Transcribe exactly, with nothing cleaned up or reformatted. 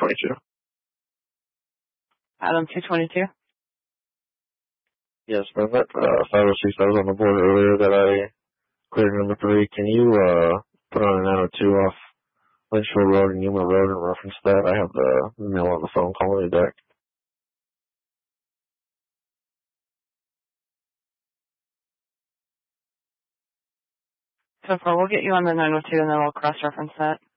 twenty-two. Adam two twenty-two? Yes, ma'am. That uh, five oh six I was on the board earlier that I cleared number three. Can you uh, put on a nine oh two off Lynchville Road and Yuma Road and reference that? I have the mail on the phone calling me back. So far, we'll get you on the nine oh two and then we'll cross-reference that.